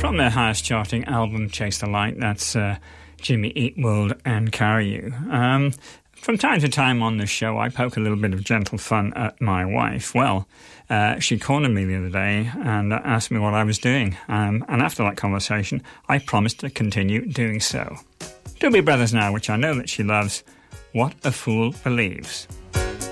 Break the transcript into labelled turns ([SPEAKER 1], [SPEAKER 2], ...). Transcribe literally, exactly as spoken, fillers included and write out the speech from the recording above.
[SPEAKER 1] From their highest charting album, Chase the Light, that's uh, Jimmy Eat World and Carry You. Um, from time to time on this show, I poke a little bit of gentle fun at my wife. Well, uh, she cornered me the other day and asked me what I was doing. Um, and after that conversation, I promised to continue doing so. Doobie Brothers now, which I know that she loves. What a Fool Believes.